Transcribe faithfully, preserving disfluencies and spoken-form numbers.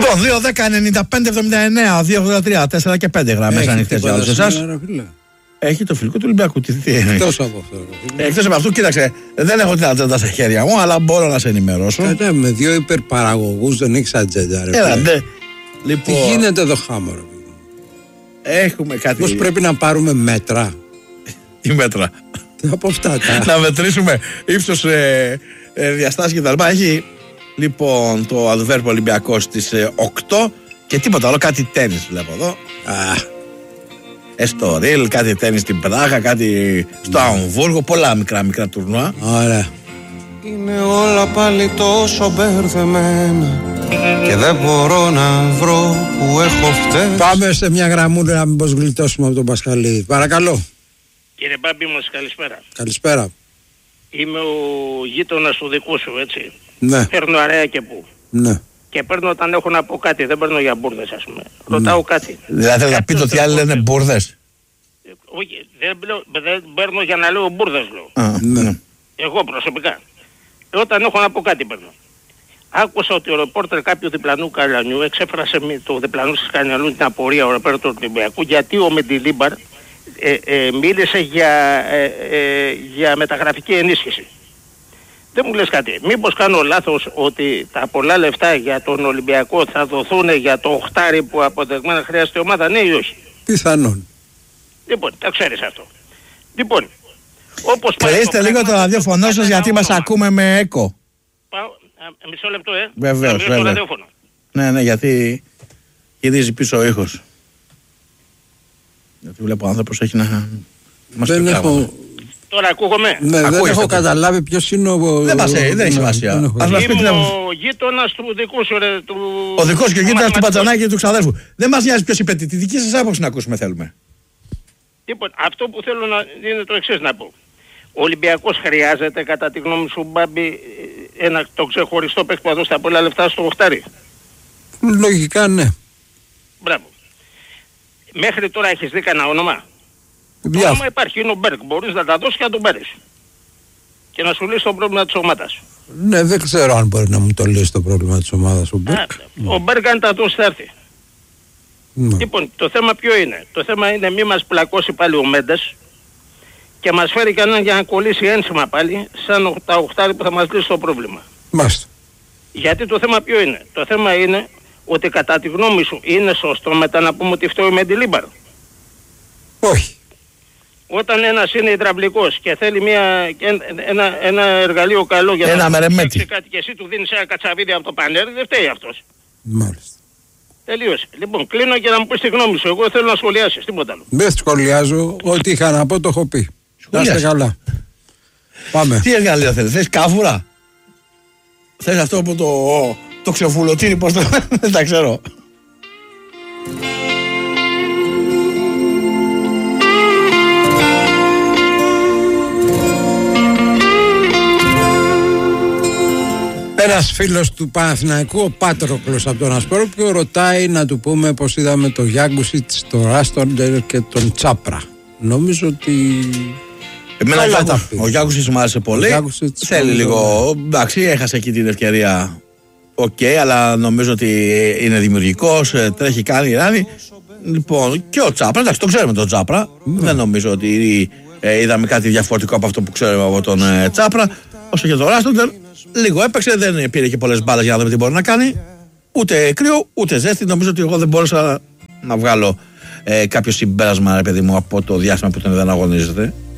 Λοιπόν, δύο δέκα ενενήντα πέντε εβδομήντα εννέα δύο ογδόντα τρία τέσσερα και πέντε γραμμές ανοιχτές για όλους εσάς. Έχει το φιλικό του Ολυμπιακού. Εκτός από αυτό. Εκτός από αυτό, κοίταξε, δεν έχω την ατζέντα στα χέρια μου, αλλά μπορώ να σε ενημερώσω. Κατά με δύο υπερπαραγωγούς δεν έχεις ατζέντα, ρε. Έλα, ντε. Λοιπόν, τι γίνεται εδώ χάμω, ρε. Έχουμε κάτι. Πώς πρέπει να πάρουμε μέτρα. Τι μέτρα. Από αυτά τα. Να μετρήσουμε ύψος, ε, ε, διαστάσεις και τα λοιπά. Έχει λοιπόν το Αδβέρπο Ολυμπιακός στις ε, οκτώ και τίποτα άλλο, κάτι τένις βλέπω εδώ. Α. Εστορίλ, κάτι τένις στην Πράγα, κάτι στο Αμβούργο, πολλά μικρά μικρά τουρνουά. Ωραία. Είναι όλα πάλι τόσο μπερδεμένα και δεν μπορώ να βρω που έχω φταίει. Πάμε σε μια γραμμούλα να μήπως γλιτώσουμε από τον Πασχαλίδη. Παρακαλώ. Κύριε Μπάμπη μας, καλησπέρα. Καλησπέρα. Είμαι ο γείτονας του δικού σου, έτσι. Ναι. Παίρνω αρέα και πού. Ναι. Και παίρνω όταν έχω να πω κάτι, δεν παίρνω για μπουρδες, ας πούμε. Ρωτάω Ναι. κάτι. Δηλαδή θα πείτε ότι άλλοι λένε μπουρδες. Όχι, δεν, δεν παίρνω για να λέω μπουρδες, λέω. Α, Ναι. Εγώ προσωπικά. Όταν έχω να πω κάτι παίρνω. Άκουσα ότι ο ρεπόρτερ κάποιου διπλανού Καλανιού εξέφρασε με το διπλανού της Καλανιού την απορία ο ρεπόρτερ του Ολυμπιακού γιατί ο Μεντιλίμπαρ ε, ε, μίλησε για, ε, ε, για μεταγραφική ενίσχυση. Δεν μου λες κάτι. Μήπως κάνω λάθος ότι τα πολλά λεφτά για τον Ολυμπιακό θα δοθούν για το οχτάρι που αποδεγμένα χρειάζεται η ομάδα, ναι ή όχι? Πιθανόν. Λοιπόν, τα ξέρεις αυτό. Λοιπόν, όπως κλείστε λίγο το ραδιόφωνο σας γιατί μας ακούμε με έκο. Πάω, α, μισό λεπτό, ε. Βεβαίως, Να μειώσω βέβαια. το ραδιόφωνο. Ναι, ναι, γιατί γυρίζει πίσω ο ήχος. Γιατί βλέπω ο άνθρωπος έχει να μας Δεν το κάνω. έχω. Τώρα ακούγομαι. Ναι, δεν Ακούγεστε έχω το. καταλάβει ποιος είναι ο. Δεν μας έχει, δεν έχει Ναι, σημασία. δεν έχω. Ας μας πει τι Είμαι να- ο γείτονας του δικού σου, ρε, του... Ο δικός και ο γείτονας του μαθηματικός. Πατζανάκη και του ξαδέρφου. Δεν μας νοιάζει ποιος είπε τι, τη δική σας άποψη να ακούσουμε θέλουμε. Λοιπόν, αυτό που θέλω να είναι το εξής να πω. Ο Ολυμπιακός χρειάζεται, κατά τη γνώμη σου, Μπάμπη, ένα το ξεχωριστό παίκτη που θα δώσει τα πολλά λεφτά στο οχτάρι. Λογικά ναι. Μπράβο. Μέχρι τώρα έχεις δει κανένα όνομα. Το Διάφορα. όνομα υπάρχει, είναι ο Μπέρκ. Μπορείς να τα δώσεις και να τον πάρεις. Και να σου λύσει το πρόβλημα της ομάδας. Ναι, δεν ξέρω αν μπορεί να μου το λύσει το πρόβλημα της ομάδας ο Α, Μπέρκ. ο Μπέρκ αν τα δώσει θα έρθει. Ναι. Λοιπόν, το θέμα ποιο είναι? Το θέμα είναι μη μας πλακώσει πάλι ο Μέντες και μας φέρει κανέναν για να κολλήσει ένσημα πάλι σαν τα οχτάρι που θα μας λύσει το πρόβλημα. Μάλιστα. Γιατί το θέμα ποιο είναι? Το θέμα είναι ότι κατά τη γνώμη σου είναι σωστό μετά να πούμε ότι φταίει ο Μεντιλίμπαρ. Όχι. Όταν ένας είναι υδραυλικός και θέλει μια, ένα, ένα εργαλείο καλό για Ένα να μερεμέτη. φτιάξει κάτι και εσύ του δίνεις ένα κατσαβίδι από το πανέρι, δεν φταίει αυτός. Μάλιστα. Τελείωσε. Λοιπόν, κλείνω και να μου πεις τη γνώμη σου. Εγώ θέλω να σχολιάσεις, τίποτα άλλο. Δεν σχολιάζω. Ό,τι είχα να πω το έχω πει. Να είστε Σχολιάσε. καλά. Πάμε. Τι εργαλείο θέλεις, θες κάβουρα? Θες αυτό που το, το ξεφουλωτήρι, πώς το δεν τα ξέρω. Ένας φίλος του Παναθηναϊκού, ο Πάτροκλος από τον Ασπρόπιο, ρωτάει να του πούμε πως είδαμε το Γιάγκουσιτς, το Ράστοντερ και τον Τσάπρα. Νομίζω ότι... Εμένα Καλά και τα ο- πει. ο Γιάκουσης μου άρεσε πολύ. Ο Γιάκουσιτς Θέλει πολύ λίγο. Εντάξει, έχασε εκεί την ευκαιρία. Οκ, αλλά νομίζω ότι είναι δημιουργικός, ε, τρέχει, κάνει, ράνει. Λοιπόν, και ο Τσάπρα, εντάξει, το ξέρουμε τον Τσάπρα. Δεν νομίζω ότι ε, είδαμε κάτι διαφορετικό από αυτό που ξέρουμε από τον ε, Τσάπρα. Όσο και τον Ράστοντερ, λίγο έπαιξε, δεν πήρε και πολλές μπάλες για να δούμε τι μπορεί να κάνει. Ούτε κρύο, ούτε ζέστη. Νομίζω ότι εγώ δεν μπόρεσα να βγάλω ε, κάποιο συμπέρασμα, ρε παιδί μου, από το διάστημα που τον δεν αγωνίζεται.